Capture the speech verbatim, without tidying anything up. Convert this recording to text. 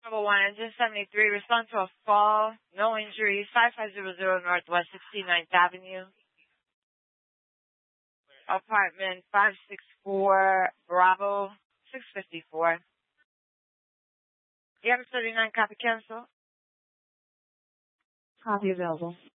Number one, engine seventy-three, respond to a fall, no injuries, five five zero zero Northwest sixty-ninth Avenue. Apartment five six four, Bravo, six fifty-four. You have a thirty-nine copy cancel? Copy available.